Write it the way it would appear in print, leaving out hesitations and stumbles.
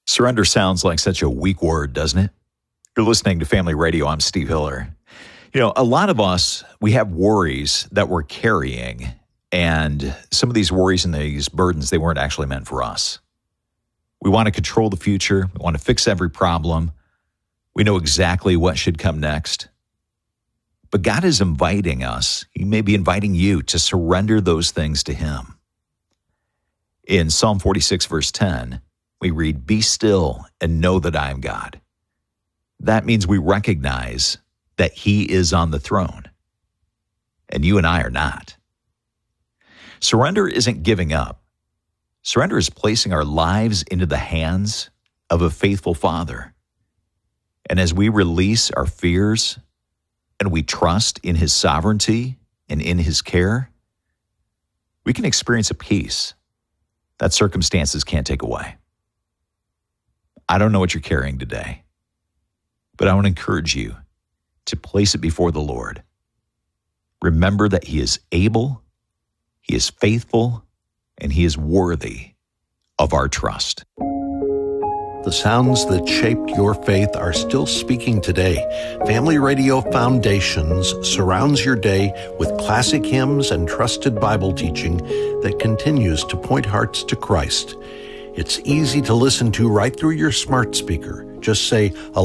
Surrender sounds like such a weak word, doesn't it? You're listening to Family Radio. I'm Steve Hiller. You know, a lot of us, we have worries that we're carrying, and some of these worries and these burdens, they weren't actually meant for us. We want to control the future. We want to fix every problem. We know exactly what should come next. But God is inviting us, He may be inviting you to surrender those things to Him. In Psalm 46, verse 10, we read, "Be still and know that I am God." That means we recognize that He is on the throne, and you and I are not. Surrender isn't giving up. Surrender is placing our lives into the hands of a faithful Father. And as we release our fears and we trust in His sovereignty and in His care, we can experience a peace that circumstances can't take away. I don't know what you're carrying today, but I want to encourage you to place it before the Lord. Remember that He is able, He is faithful, and He is worthy of our trust. The sounds that shaped your faith are still speaking today. Family Radio Foundations surrounds your day with classic hymns and trusted Bible teaching that continues to point hearts to Christ. It's easy to listen to right through your smart speaker. Just say,